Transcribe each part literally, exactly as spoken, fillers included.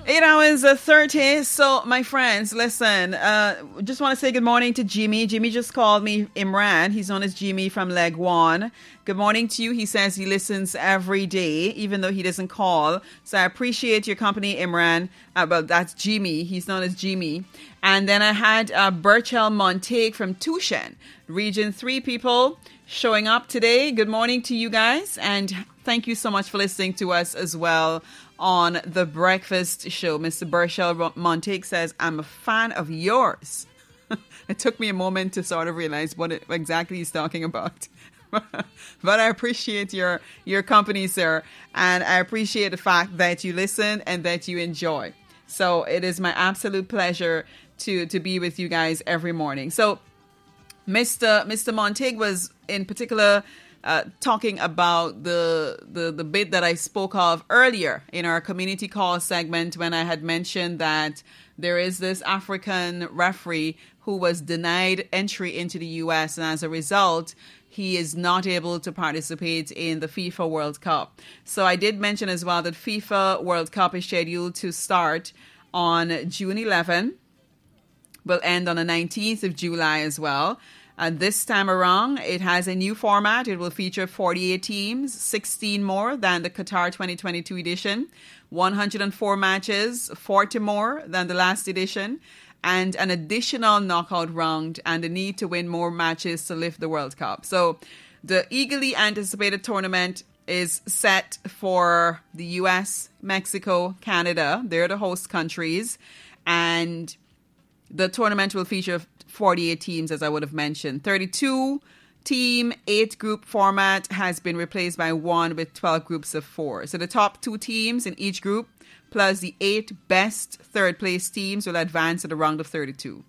Eight hours uh, thirty. So, my friends, listen. Uh, just want to say good morning to Jimmy. Jimmy just called me Imran. He's known as Jimmy from Leg One. Good morning to you. He says he listens every day, even though he doesn't call. So I appreciate your company, Imran. Uh, well, that's Jimmy. He's known as Jimmy. And then I had uh, Burchell Montague from Tushen, Region Three people showing up today. Good morning to you guys, and thank you so much for listening to us as well on The Breakfast Show. Mister Burchell Montague says, I'm a fan of yours. It took me a moment to sort of realize what it, exactly he's talking about. But I appreciate your, your company, sir. And I appreciate the fact that you listen and that you enjoy. So it is my absolute pleasure to, to be with you guys every morning. So Mister Mister Montague was in particular Uh, talking about the, the the bit that I spoke of earlier in our community call segment when I had mentioned that there is this African referee who was denied entry into the U S, and as a result, he is not able to participate in the FIFA World Cup. So I did mention as well that FIFA World Cup is scheduled to start on June eleventh, will end on the nineteenth of July as well. And this time around, it has a new format. It will feature forty-eight teams, sixteen more than the Qatar twenty twenty-two edition, one hundred four matches, forty more than the last edition, and an additional knockout round and the need to win more matches to lift the World Cup. So the eagerly anticipated tournament is set for the U S, Mexico, Canada. They're the host countries. And the tournament will feature forty-eight teams, as I would have mentioned. thirty-two team, eight group format has been replaced by one with twelve groups of four. So the top two teams in each group, plus the eight best third place teams, will advance to the round of thirty-two.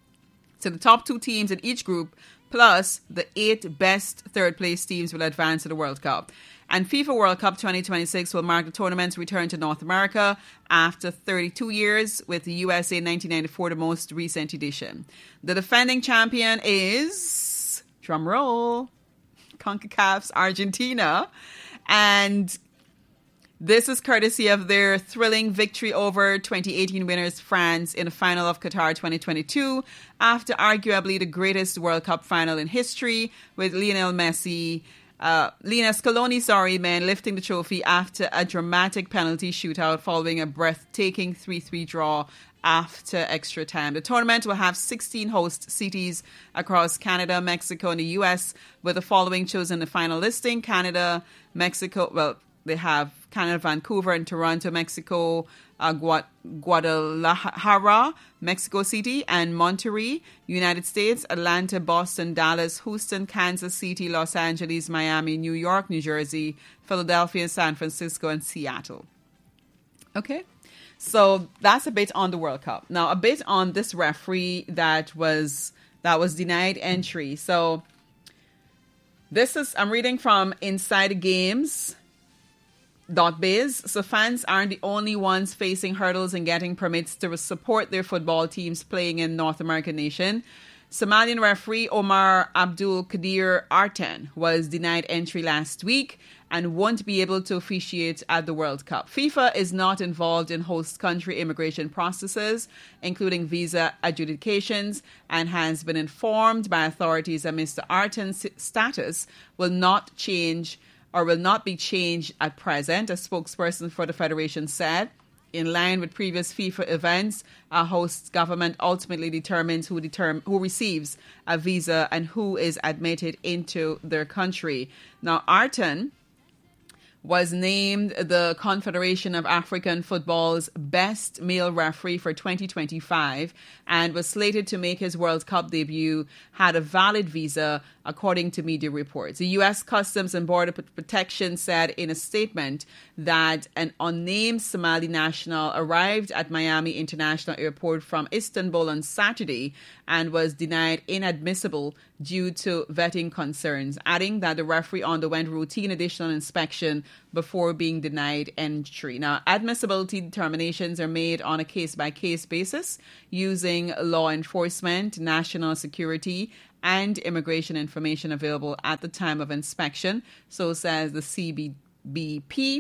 So the top two teams in each group, plus the eight best third place teams, will advance to the World Cup. And FIFA World Cup twenty twenty-six will mark the tournament's return to North America after thirty-two years, with the U S A in nineteen ninety-four the most recent edition. The defending champion is, drum roll, CONCACAF's Argentina. And this is courtesy of their thrilling victory over twenty eighteen winners France in the final of Qatar twenty twenty-two, after arguably the greatest World Cup final in history, with Lionel Messi Uh, Lina Scaloni, sorry, man, lifting the trophy after a dramatic penalty shootout following a breathtaking three three draw after extra time. The tournament will have sixteen host cities across Canada, Mexico, and the U S, with the following chosen in the final listing: Canada, Mexico, well, they have Canada, Vancouver, and Toronto, Mexico, uh, Gua- Guadalajara, Mexico City, and Monterrey, United States, Atlanta, Boston, Dallas, Houston, Kansas City, Los Angeles, Miami, New York, New Jersey, Philadelphia, San Francisco, and Seattle. Okay, so that's a bit on the World Cup. Now, a bit on this referee that was that was denied entry. So this is, I'm reading from Inside Games. Biz. So fans aren't the only ones facing hurdles in getting permits to support their football teams playing in North American nation. Somalian referee Omar Abdul Kadir Artan was denied entry last week and won't be able to officiate at the World Cup. FIFA is not involved in host country immigration processes, including visa adjudications, and has been informed by authorities that Mister Artan's status will not change or will not be changed at present, a spokesperson for the federation said. In line with previous FIFA events, a host government ultimately determines who determ- who receives a visa and who is admitted into their country. Now, Artan was named the Confederation of African Football's best male referee for twenty twenty-five and was slated to make his World Cup debut, had a valid visa, according to media reports. The U S Customs and Border Protection said in a statement that an unnamed Somali national arrived at Miami International Airport from Istanbul on Saturday and was denied inadmissible due to vetting concerns, adding that the referee underwent routine additional inspection before being denied entry. Now, admissibility determinations are made on a case-by-case basis using law enforcement, national security, and immigration information available at the time of inspection, so says the C B B P.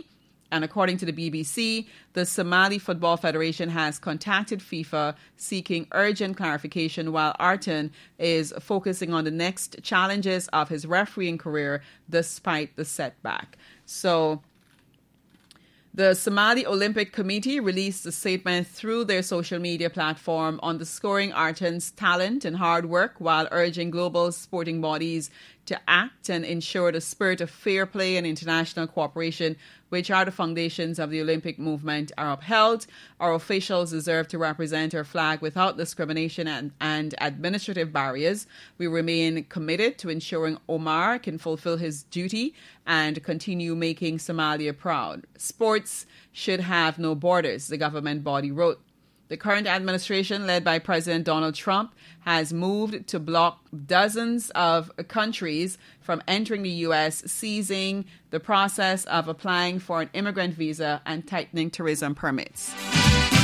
And according to the B B C, the Somali Football Federation has contacted FIFA seeking urgent clarification, while Artan is focusing on the next challenges of his refereeing career despite the setback. So the Somali Olympic Committee released a statement through their social media platform underscoring Artan's talent and hard work, while urging global sporting bodies to act and ensure the spirit of fair play and international cooperation, which are the foundations of the Olympic movement, are upheld. Our officials deserve to represent our flag without discrimination and, and administrative barriers. We remain committed to ensuring Omar can fulfill his duty and continue making Somalia proud. Sports should have no borders, the government body wrote. The current administration, led by President Donald Trump, has moved to block dozens of countries from entering the U S, seizing the process of applying for an immigrant visa and tightening tourism permits.